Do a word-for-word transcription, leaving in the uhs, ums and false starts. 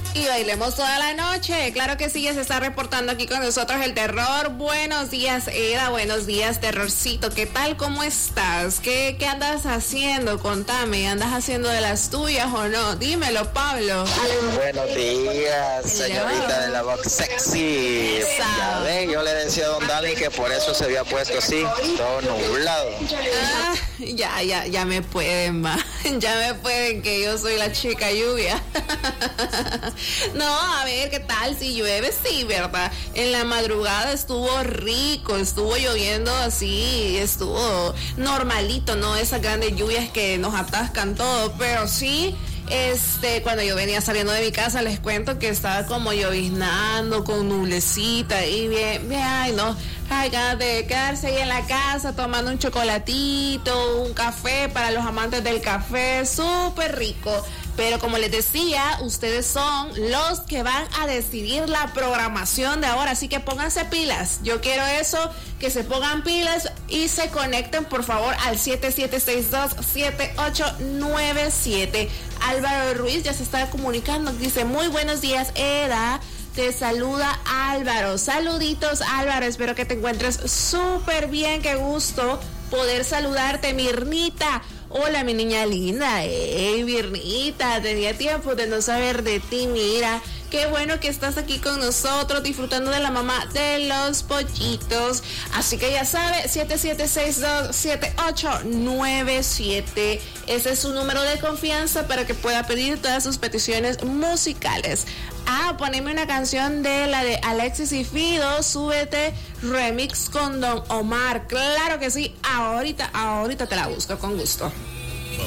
Y bailemos toda la noche. Claro que sí, ya se está reportando aquí con nosotros el terror. Buenos días, Eda. Buenos días, terrorcito. ¿Qué tal? ¿Cómo estás? ¿Qué, qué andas haciendo? Contame, ¿andas haciendo de las tuyas o no? Dímelo, Pablo. Buenos días, señorita de la voz sexy. Ya ven, yo le decía a don Dani que por eso se había puesto así, todo nublado. Ah, ya, ya, ya me pueden, ma. Ya me pueden, que yo soy la chica lluvia. No, a ver, ¿qué tal? Si llueve, sí, ¿verdad? En la madrugada estuvo rico, estuvo lloviendo así, estuvo normalito, ¿no? Esas grandes lluvias que nos atascan todo, pero sí, este, cuando yo venía saliendo de mi casa, les cuento que estaba como lloviznando, con nublecita, y bien, bien, ay, no, ay, ganas de quedarse ahí en la casa tomando un chocolatito, un café para los amantes del café, súper rico. Pero como les decía, ustedes son los que van a decidir la programación de ahora, así que pónganse pilas. Yo quiero eso, que se pongan pilas y se conecten por favor al siete siete seis dos, siete ocho nueve siete. Álvaro Ruiz ya se está comunicando, dice muy buenos días, Eda. Te saluda Álvaro. Saluditos, Álvaro. Espero que te encuentres súper bien. Qué gusto poder saludarte, Mirnita. Hola, mi niña linda. Hey, Mirnita. Tenía tiempo de no saber de ti. Mira, qué bueno que estás aquí con nosotros disfrutando de la mamá de los pollitos. Así que ya sabe, siete siete seis dos, siete ocho nueve siete. Ese es su número de confianza para que pueda pedir todas sus peticiones musicales. Ah, poneme una canción de la de Alexis y Fido, Súbete, remix con Don Omar. Claro que sí, ahorita, ahorita te la busco con gusto.